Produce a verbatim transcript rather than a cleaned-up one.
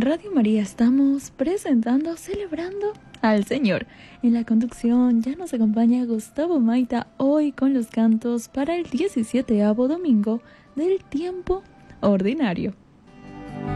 Radio María estamos presentando, celebrando al Señor. En la conducción ya nos acompaña Gustavo Maita hoy con los cantos para el diecisiete domingo del tiempo ordinario.